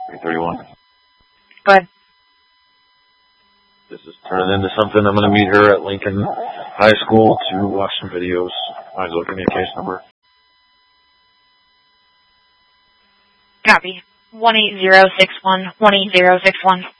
331. Go ahead. This is turning into something. I'm going to meet her at Lincoln High School to watch some videos. Might as well give me a case number. Copy. 18061. 18061.